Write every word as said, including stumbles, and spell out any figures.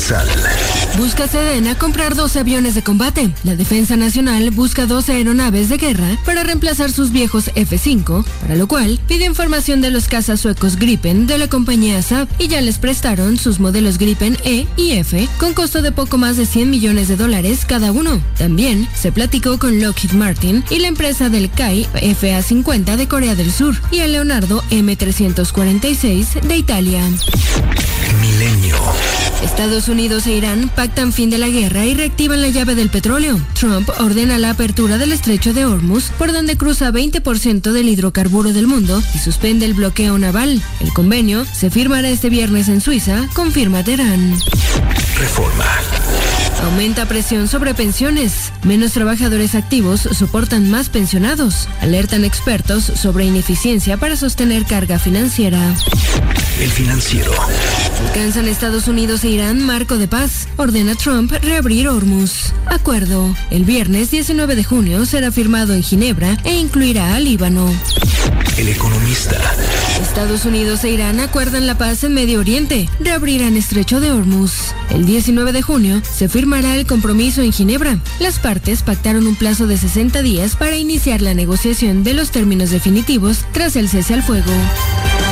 Universal. Busca Sedena comprar doce aviones de combate. La Defensa Nacional busca doce aeronaves de guerra para reemplazar sus viejos F cinco, para lo cual pide información de los cazas suecos Gripen de la compañía Saab y ya les prestaron sus modelos Gripen E y F con costo de poco más de cien millones de dólares cada uno. También se platicó con Lockheed Martin y la empresa del K A I F A cincuenta de Corea del Sur y el Leonardo M trescientos cuarenta y seis de Italia. Milenio. Estados Unidos e Irán pactan fin de la guerra y reactivan la llave del petróleo. Trump ordena la apertura del estrecho de Hormuz, por donde cruza veinte por ciento del hidrocarburo del mundo y suspende el bloqueo naval. El convenio se firmará este viernes en Suiza, confirma Teherán. Reforma. Aumenta presión sobre pensiones. Menos trabajadores activos soportan más pensionados. Alertan expertos sobre ineficiencia para sostener carga financiera. El Financiero. Alcanzan Estados Unidos e Irán marco de paz. Ordena Trump reabrir Hormuz. Acuerdo. El viernes diecinueve de junio será firmado en Ginebra e incluirá a Líbano. El Economista. Estados Unidos e Irán acuerdan la paz en Medio Oriente. Reabrirán estrecho de Hormuz. El diecinueve de junio se firmará el compromiso en Ginebra. Las partes pactaron un plazo de sesenta días para iniciar la negociación de los términos definitivos tras el cese al fuego.